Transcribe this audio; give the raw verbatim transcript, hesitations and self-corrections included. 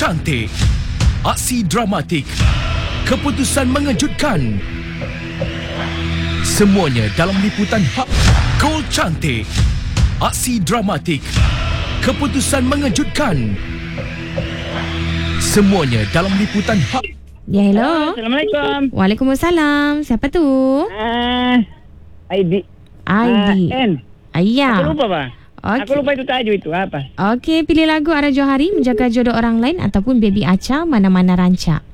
cantik, aksi dramatik, keputusan mengejutkan. Semuanya dalam liputan Hak Gol Cantik, aksi dramatik, keputusan mengejutkan. Semuanya dalam liputan Hak. Ya, hello. Assalamualaikum. Waalaikumsalam. Siapa tu? Ah, Aidi. Aidi. Ah, N. Ayah. Aku lupa, Pak. Okey. Aku lupa itu tajuk itu apa. Okey, pilih lagu Ara Johari, Menjaga Jodoh Orang Lain ataupun Baby Acha, Mana-Mana Rancak.